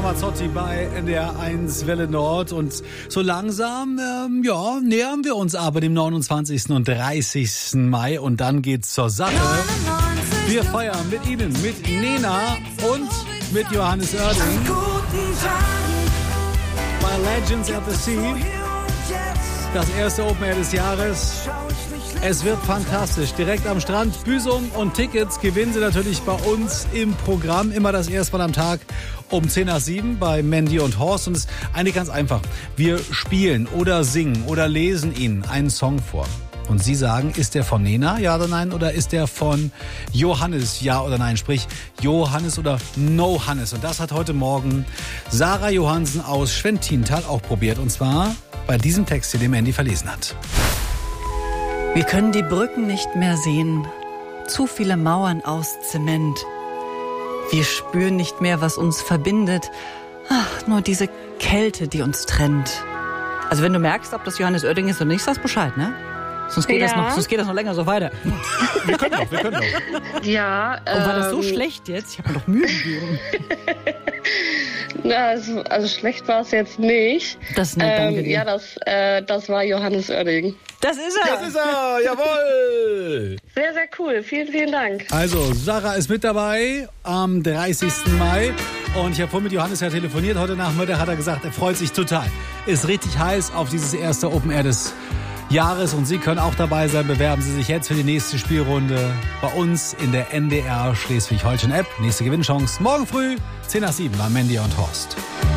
Ramazzotti bei NDR 1 Welle Nord. Und so langsam, nähern wir uns aber dem 29. und 30. Mai. Und dann geht's zur Sache. Wir feiern mit Ihnen, mit Nena und mit Johannes Oerding. Bei Legends at the Sea. Das erste Open Air des Jahres. Es wird fantastisch. Direkt am Strand. Büsum und Tickets gewinnen Sie natürlich bei uns im Programm. Immer das erste Mal am Tag um 10 nach 7 bei Mandy und Horst. Und es ist eigentlich ganz einfach. Wir spielen oder singen oder lesen Ihnen einen Song vor. Und Sie sagen, ist der von Nena, ja oder nein? Oder ist der von Johannes, ja oder nein? Sprich, Johannes oder No Hannes. Und das hat heute Morgen Sarah Johansen aus Schwentintal auch probiert. Und zwar bei diesem Text, den Mandy verlesen hat. Wir können die Brücken nicht mehr sehen. Zu viele Mauern aus Zement. Wir spüren nicht mehr, was uns verbindet. Ach, nur diese Kälte, die uns trennt. Also wenn du merkst, ob das Johannes Oerding ist oder nicht, sagst Bescheid, ne? Sonst geht das noch länger so weiter. Wir können noch. Ja. Und war das so schlecht jetzt? Ich habe mir doch Mühe gegeben. Na, also schlecht war es jetzt nicht. Das ist nett, danke dir. Ja, das war Johannes Oerding. Das ist er! Das ist er! Jawohl! Sehr, sehr cool. Vielen, vielen Dank. Also, Sarah ist mit dabei am 30. Mai. Und ich habe vorhin mit Johannes ja telefoniert. Heute Nachmittag hat er gesagt, er freut sich total. Ist richtig heiß auf dieses erste Open Air des Jahres. Und Sie können auch dabei sein. Bewerben Sie sich jetzt für die nächste Spielrunde bei uns in der NDR Schleswig-Holstein App. Nächste Gewinnchance morgen früh, 10 nach 7 bei Mandy und Horst.